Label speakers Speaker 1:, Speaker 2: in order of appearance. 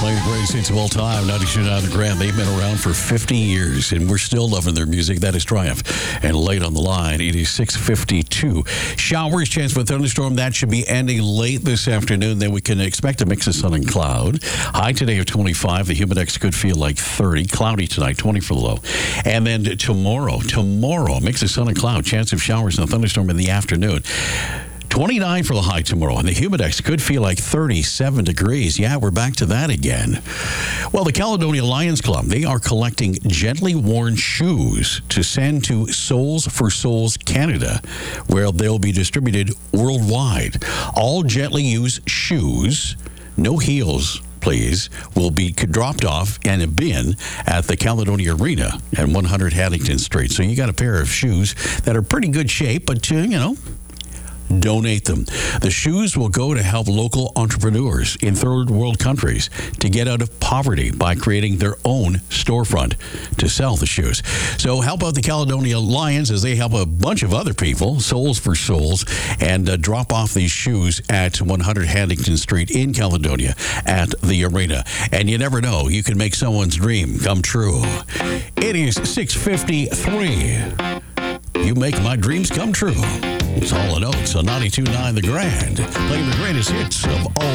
Speaker 1: Playing the greatest hits of all time, 92.9 The Grand. They've been around for 50 years, and we're still loving their music. That is Triumph. And late on the line, it is 6:52. Showers, chance for a thunderstorm. That should be ending late this afternoon. Then we can expect a mix of sun and cloud. High today of 25. The humidex could feel like 30. Cloudy tonight, 20 for the low. And then tomorrow, mix of sun and cloud. Chance of showers and a thunderstorm in the afternoon. 29 for the high tomorrow, and the humidex could feel like 37 degrees. Yeah, we're back to that again. Well, the Caledonia Lions Club, they are collecting gently worn shoes to send to Soles for Souls Canada, where they'll be distributed worldwide. All gently used shoes, no heels, please, will be dropped off in a bin at the Caledonia Arena at 100 Haddington Street. So you got a pair of shoes that are pretty good shape, but, donate them. The shoes will go to help local entrepreneurs in third world countries to get out of poverty by creating their own storefront to sell the shoes. So help out the Caledonia Lions as they help a bunch of other people, Soles for Souls, and drop off these shoes at 100 Haddington Street in Caledonia at the arena. And you never know, you can make someone's dream come true. It is 6:53. You make my dreams come true. It's all in Oaks on 92.9 The Grand, playing the greatest hits of all